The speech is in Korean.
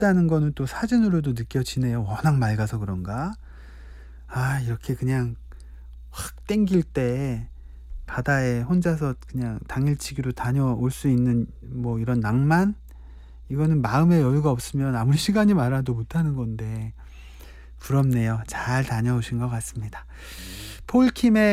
춥다는 거는 또 사진으로도 느껴지네요. 워낙 맑아서 그런가. 이렇게 그냥 확 땡길 때 바다에 혼자서 그냥 당일치기로 다녀올 수 있는 뭐 이런 낭만? 이거는 마음의 여유가 없으면 아무리 시간이 많아도 못하는 건데 부럽네요. 잘 다녀오신 것 같습니다. 폴킴의